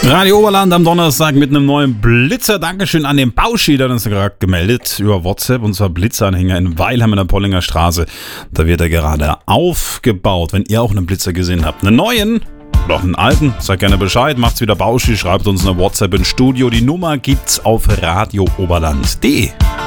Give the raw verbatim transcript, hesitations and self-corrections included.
Radio Oberland am Donnerstag mit einem neuen Blitzer. Dankeschön an den Bauschi, der hat uns gerade gemeldet über WhatsApp. Und zwar Blitzeranhänger in Weilheim in der Pollinger Straße. Da wird er gerade aufgebaut. Wenn ihr auch einen Blitzer gesehen habt, einen neuen oder auch einen alten, sagt gerne Bescheid. Macht's wieder Bauschi, schreibt uns eine WhatsApp ins Studio. Die Nummer gibt's auf radio oberland punkt de.